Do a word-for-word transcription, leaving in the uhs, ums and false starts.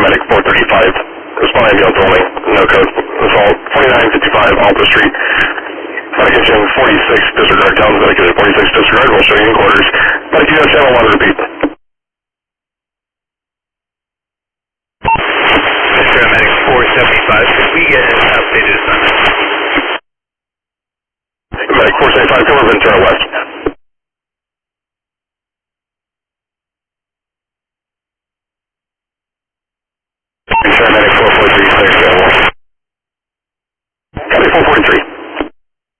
Medic four thirty-five, respond ambulance only, no code, assault, forty-nine fifty-five Alta Street. Medic engine forty-six, disregard, tell them Medic engine forty-six, disregard, we'll show you in quarters. Medic unit channel one, repeat. Medic four seventy-five, could we get an updated assignment? Medic four seventy-five, cover Ventura West.